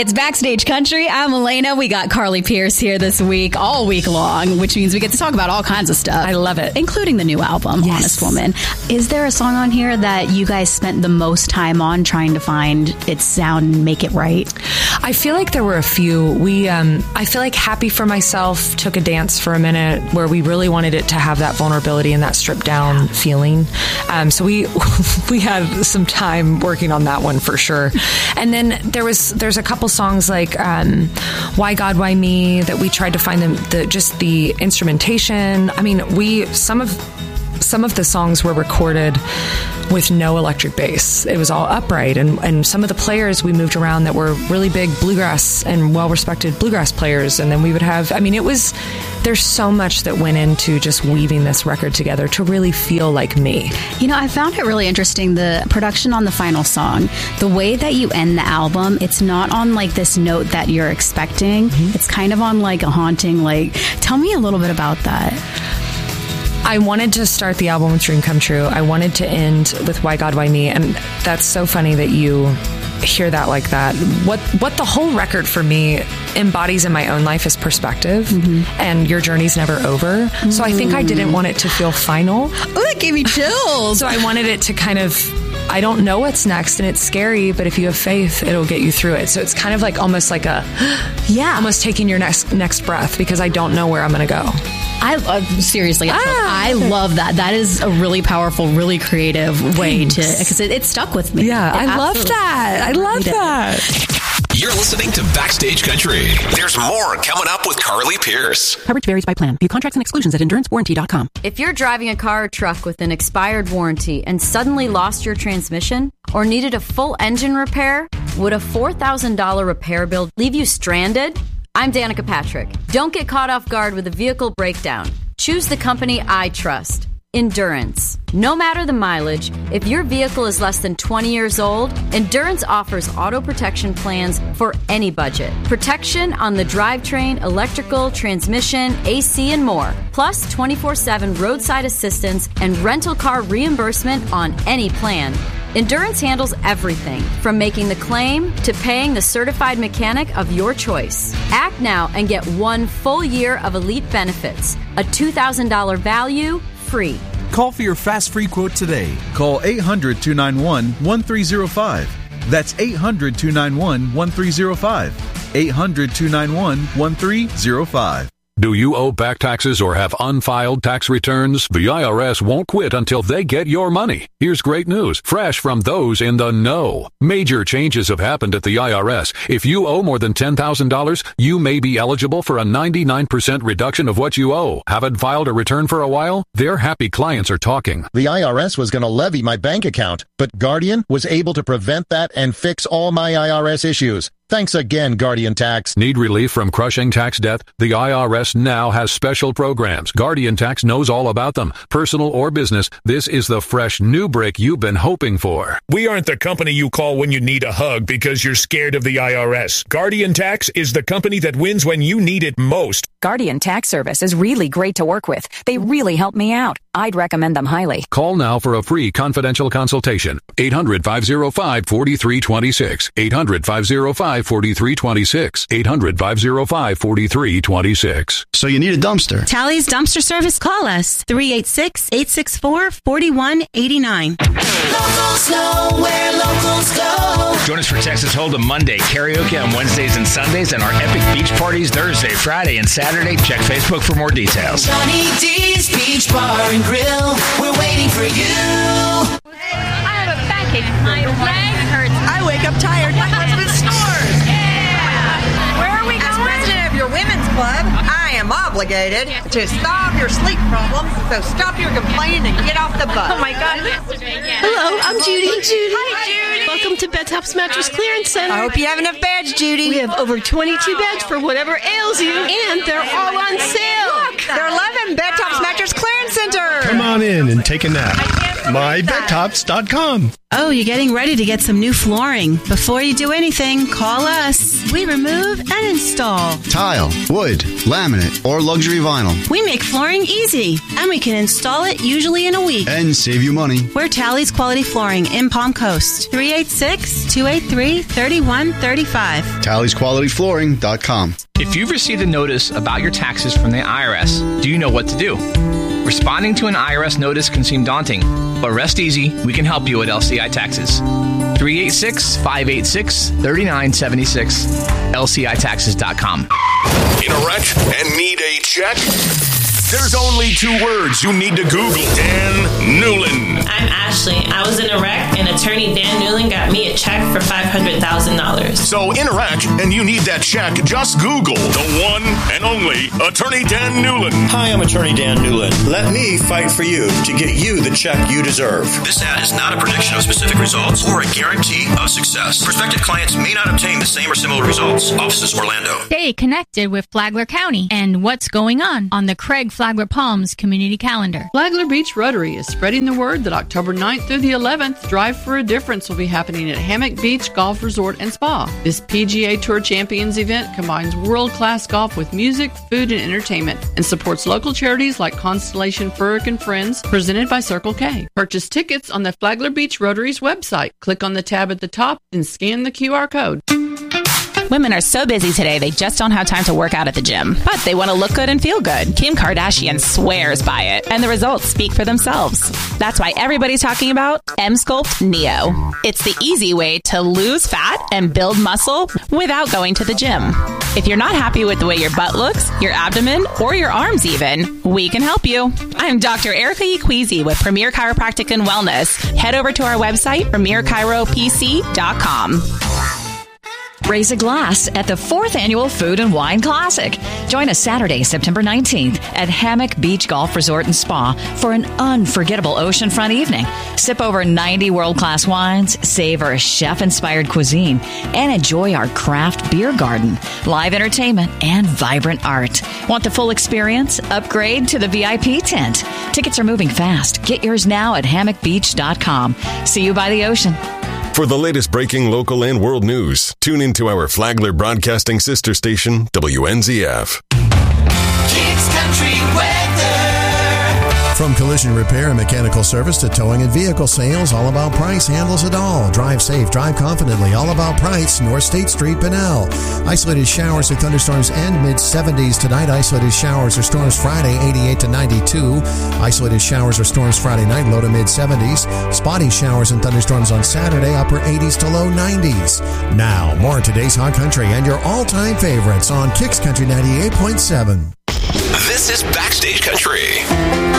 It's Backstage Country. I'm Elena. We got Carly Pearce here this week, all week long, which means we get to talk about all kinds of stuff. I love it. Including the new album, yes. Honest Woman. Is there a song on here that you guys spent the most time on trying to find its sound and make it right? I feel like there were a few. I feel like Happy for Myself took a dance for a minute where we really wanted it to have that vulnerability and that stripped down feeling. So we had some time working on that one for sure. And then there's a couple songs like Why God, Why Me that we tried to find the instrumentation. I mean, some of the songs were recorded with no electric bass. It was all upright, and some of the players we moved around that were really big bluegrass and well-respected bluegrass players, and then we would have, there's so much that went into just weaving this record together to really feel like me. You know, I found it really interesting, the production on the final song, the way that you end the album, it's not on like this note that you're expecting. Mm-hmm. It's kind of on like a haunting, tell me a little bit about that. I wanted to start the album with Dream Come True. I wanted to end with Why God, Why Me? And that's so funny that you hear that like that. What the whole record for me embodies in my own life is perspective, mm-hmm. and your journey's never over. Mm-hmm. So I think I didn't want it to feel final. Oh, that gave me chills. So I wanted it to kind of, I don't know what's next and it's scary, but if you have faith, it'll get you through it. So it's kind of like almost like almost taking your next breath because I don't know where I'm going to go. I love that. That is a really powerful, really creative way because it stuck with me. Yeah, I love that. I love that. You're listening to Backstage Country. There's more coming up with Carly Pearce. Coverage varies by plan. View contracts and exclusions at endurancewarranty.com. If you're driving a car or truck with an expired warranty and suddenly lost your transmission or needed a full engine repair, would a $4,000 repair bill leave you stranded? I'm Danica Patrick. Don't get caught off guard with a vehicle breakdown. Choose the company I trust. Endurance. No matter the mileage, if your vehicle is less than 20 years old, Endurance offers auto protection plans for any budget. Protection on the drivetrain, electrical, transmission, AC, and more. Plus 24/7 roadside assistance and rental car reimbursement on any plan. Endurance handles everything, from making the claim to paying the certified mechanic of your choice. Act now and get 1 full year of elite benefits. A $2,000 value, free. Call for your fast free quote today. Call 800-291-1305. That's 800-291-1305. 800-291-1305. Do you owe back taxes or have unfiled tax returns? The IRS won't quit until they get your money. Here's great news, fresh from those in the know. Major changes have happened at the IRS. If you owe more than $10,000, you may be eligible for a 99% reduction of what you owe. Haven't filed a return for a while? Their happy clients are talking. The IRS was going to levy my bank account, but Guardian was able to prevent that and fix all my IRS issues. Thanks again, Guardian Tax. Need relief from crushing tax debt? The IRS now has special programs. Guardian Tax knows all about them. Personal or business, this is the fresh new break you've been hoping for. We aren't the company you call when you need a hug because you're scared of the IRS. Guardian Tax is the company that wins when you need it most. Guardian Tax Service is really great to work with. They really help me out. I'd recommend them highly. Call now for a free confidential consultation. 800-505-4326. 800-505-4326. 800-505-4326. So you need a dumpster. Tally's Dumpster Service. Call us. 386-864-4189. Locals know where locals go. Join us for Texas Hold'em Monday, karaoke on Wednesdays and Sundays, and our epic beach parties Thursday, Friday, and Saturday. Check Facebook for more details. Johnny D's Beach Bar and Grill. We're waiting for you. Hey, I have a backache. My leg hurts. I wake up tired. My husband snores. Yeah. Where are we going? As president of your women's club, I am obligated to solve your sleep problems. So stop your complaining and get off the bus. Oh my God. Hello, I'm Judy. Hi, Judy. Welcome to Bedtops Mattress Clearance Center. I hope you have enough beds, Judy. We have over 22 beds for whatever ails you, and they're all on sale. Look, they're 11 Bedtops Mattress Clearance Center. Come on in and take a nap. MyBedTops.com. Oh, you're getting ready to get some new flooring. Before you do anything, call us. We remove and install tile, wood, laminate, or luxury vinyl. We make flooring easy, and we can install it usually in a week. And save you money. We're Tally's Quality Flooring in Palm Coast. 386-283-3135. TallysQualityFlooring.com. If you've received a notice about your taxes from the IRS, do you know what to do? Responding to an IRS notice can seem daunting, but rest easy, we can help you at LCI Taxes. 386-586-3976, LCITaxes.com. In a wreck and need a check? There's only 2 words you need to Google. Dan Newlin. I'm Ashley. I was in a wreck, and attorney Dan Newlin got me a check for $500,000. So in a wreck and you need that check, just Google the one and only attorney Dan Newlin. Hi, I'm attorney Dan Newlin. Let me fight for you to get you the check you deserve. This ad is not a prediction of specific results or a guarantee of success. Prospective clients may not obtain the same or similar results. Offices Orlando. Stay connected with Flagler County and what's going on the Craig Flagler Palms community calendar. Flagler Beach Rotary is spreading the word that October 9th through the 11th, Drive for a Difference will be happening at Hammock Beach Golf Resort and Spa. This PGA Tour Champions event combines world-class golf with music, food, and entertainment and supports local charities like Constellation Furrick and Friends, presented by Circle K. Purchase tickets on the Flagler Beach Rotary's website. Click on the tab at the top and scan the QR code. Women are so busy today, they just don't have time to work out at the gym. But they want to look good and feel good. Kim Kardashian swears by it, and the results speak for themselves. That's why everybody's talking about Emsculpt Neo. It's the easy way to lose fat and build muscle without going to the gym. If you're not happy with the way your butt looks, your abdomen, or your arms even, we can help you. I'm Dr. Erica Equeezy with Premier Chiropractic and Wellness. Head over to our website, premierchiropc.com. Raise a glass at the 4th Annual Food and Wine Classic. Join us Saturday, September 19th at Hammock Beach Golf Resort and Spa for an unforgettable oceanfront evening. Sip over 90 world-class wines, savor chef-inspired cuisine, and enjoy our craft beer garden, live entertainment, and vibrant art. Want the full experience? Upgrade to the VIP tent. Tickets are moving fast. Get yours now at hammockbeach.com. See you by the ocean. For the latest breaking local and world news, tune into our Flagler Broadcasting sister station, WNZF. Kicks Country Weather. From collision repair and mechanical service to towing and vehicle sales, All About Price handles it all. Drive safe, drive confidently. All About Price, North State Street, Bunnell. Isolated showers and thunderstorms end mid-70s tonight. Isolated showers or storms Friday, 88 to 92. Isolated showers or storms Friday night, low to mid-70s. Spotty showers and thunderstorms on Saturday, upper 80s to low 90s. Now, more of today's Hot Country and your all-time favorites on Kicks Country 98.7. This is Backstage Country.